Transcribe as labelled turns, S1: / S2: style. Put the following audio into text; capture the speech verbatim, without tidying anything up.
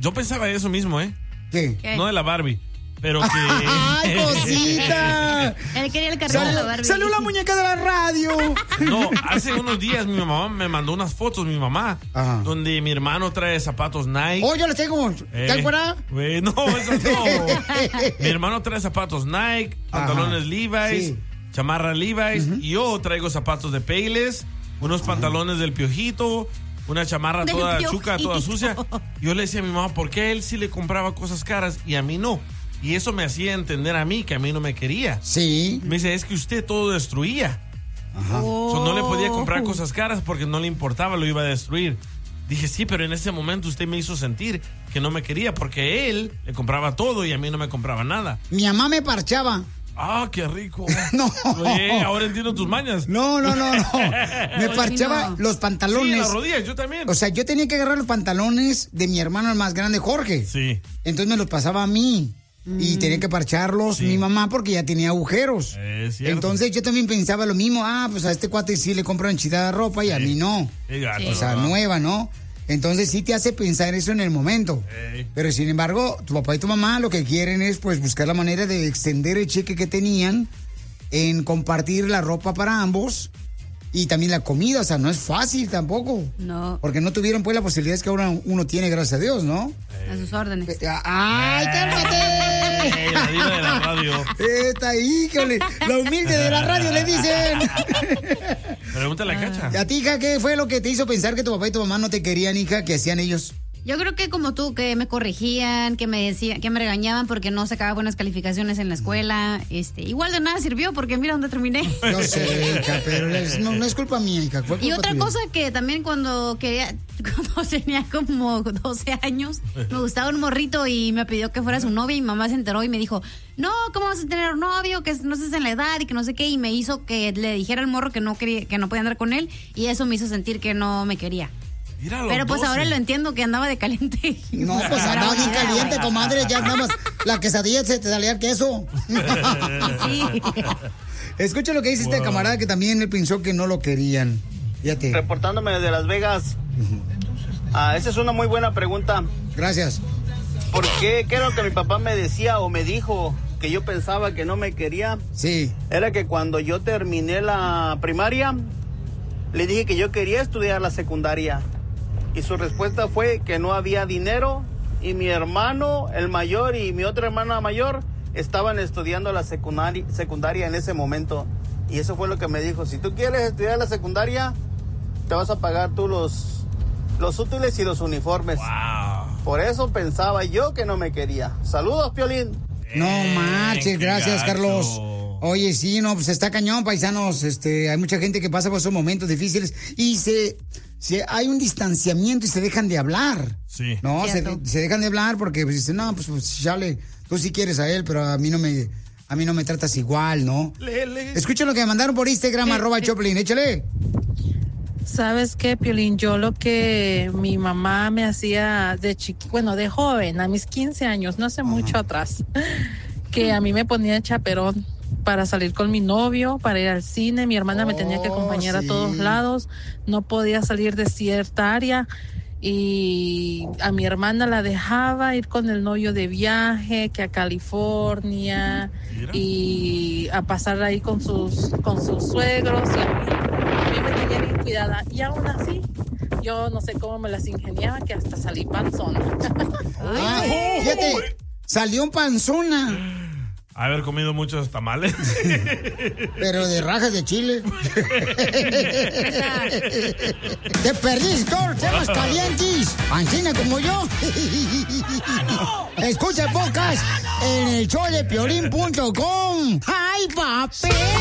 S1: yo pensaba eso mismo, ¿eh?
S2: ¿Qué?
S1: ¿Qué? No de la Barbie, pero que...
S2: ¡Ay, cosita!
S3: Él quería el carrito de la Barbie.
S2: ¡Salió la muñeca de la radio!
S1: No, hace unos días mi mamá me mandó unas fotos, mi mamá, Ajá. donde mi hermano trae zapatos Nike.
S2: ¡Oh, yo los tengo!
S1: Eh,
S2: ¿Te acuerdas?
S1: Güey, no, eso no. Mi hermano trae zapatos Nike, pantalones Ajá. Levi's, sí. chamarra Levi's, uh-huh. y yo traigo zapatos de Payless, unos Ajá. pantalones del Piojito, una chamarra del toda piojito. chuca, toda sucia. Yo le decía a mi mamá, ¿por qué él sí le compraba cosas caras y a mí no? Y eso me hacía entender a mí que a mí no me quería.
S2: Sí.
S1: Me dice, es que usted todo destruía. Ajá. Oh. So, no le podía comprar cosas caras porque no le importaba, lo iba a destruir. Dije, sí, pero en ese momento usted me hizo sentir que no me quería porque él le compraba todo y a mí no me compraba nada.
S2: Mi mamá me parchaba.
S1: Ah, qué rico.
S2: No.
S1: Oye, ahora entiendo tus mañas.
S2: No, no, no, no. Me parchaba no. los pantalones.
S1: Sí, las rodillas, yo también.
S2: O sea, yo tenía que agarrar los pantalones de mi hermano el más grande, Jorge.
S1: Sí.
S2: Entonces me los pasaba a mí. Y tenía que parcharlos sí. mi mamá porque ya tenía agujeros.
S1: Es cierto.
S2: Entonces yo también pensaba lo mismo. Ah, pues a este cuate sí le compran chida ropa y sí. a mí no.
S1: Gato,
S2: o sea,
S1: ¿no?
S2: nueva, ¿no? Entonces sí te hace pensar eso en el momento. Hey. Pero sin embargo, tu papá y tu mamá lo que quieren es pues buscar la manera de extender el cheque que tenían en compartir la ropa para ambos. Y también la comida, o sea, no es fácil tampoco.
S3: No.
S2: Porque no tuvieron pues la posibilidad que ahora uno tiene, gracias a Dios, ¿no?
S3: A sus órdenes.
S2: ¡Ay, cálmate!
S1: Eh, la diva de la radio.
S2: Esta, híjole, la humilde de la radio le dicen.
S1: Pregúntale a Cacha.
S2: A ti, hija, ¿qué fue lo que te hizo pensar que tu papá y tu mamá no te querían, hija? ¿Qué hacían ellos?
S3: Yo creo que como tú, que me corregían, que me decían, que me regañaban porque no sacaba buenas calificaciones en la escuela. Este, igual de nada sirvió porque mira dónde terminé.
S2: Yo sé, hija, pero es, no, no es culpa mía, hija. Fue culpa
S3: y otra
S2: tuya.
S3: cosa que también cuando quería, cuando tenía como doce años, me gustaba un morrito y me pidió que fuera su novia y mi mamá se enteró y me dijo, no, ¿cómo vas a tener un novio? Que no estés en la edad y que no sé qué. Y me hizo que le dijera al morro que no quería, que no podía andar con él y eso me hizo sentir que no me quería. Pero pues doce. Ahora lo entiendo que andaba de caliente.
S2: No, pues andaba bien caliente, comadre. Ya andabas, la quesadilla se te salía el queso. Sí. Escucha lo que dice wow. este camarada que también él pensó que no lo querían. Fíjate.
S4: Reportándome desde Las Vegas. Ah, esa es una muy buena pregunta.
S2: Gracias.
S4: ¿Por qué? ¿Qué era lo que mi papá me decía o me dijo que yo pensaba que no me quería?
S2: Sí.
S4: Era que cuando yo terminé la primaria, le dije que yo quería estudiar la secundaria. Y su respuesta fue que no había dinero y mi hermano, el mayor, y mi otra hermana mayor estaban estudiando la secundaria, secundaria en ese momento. Y eso fue lo que me dijo, si tú quieres estudiar la secundaria, te vas a pagar tú los, los útiles y los uniformes.
S1: Wow.
S4: Por eso pensaba yo que no me quería. Saludos, Piolín.
S2: No marches, gracias, gacho. Carlos. Oye, sí, no, pues está cañón, paisanos. Este, hay mucha gente que pasa por esos momentos difíciles y se... Si hay un distanciamiento y se dejan de hablar.
S1: Sí.
S2: No, se, se dejan de hablar porque pues, dicen, no, pues, pues chale, tú sí quieres a él, pero a mí no me, a mí no me tratas igual, ¿no?
S1: Le, le.
S2: Escuchen lo que me mandaron por Instagram, eh, arroba eh. Choplin, échale.
S5: ¿Sabes qué, Piolín? Yo lo que mi mamá me hacía de chiqui, bueno, de joven, a mis quince años, no hace Ajá. mucho atrás, que a mí me ponía chaperón para salir con mi novio, para ir al cine. Mi hermana oh, me tenía que acompañar sí. a todos lados, no podía salir de cierta área y a mi hermana la dejaba ir con el novio de viaje, que a California Mira. y a pasar ahí con sus con sus suegros y a mí, a mí me tenía bien cuidada y aún así yo no sé cómo me las ingeniaba que hasta salí panzona.
S2: Ah, fíjate, salió panzona.
S1: Haber comido muchos tamales.
S2: Pero de rajas de chile. Te perdiste todos los temas calientes. Pancina como yo. Escucha pocas en el show de piolín punto com. ¡Ay, papel!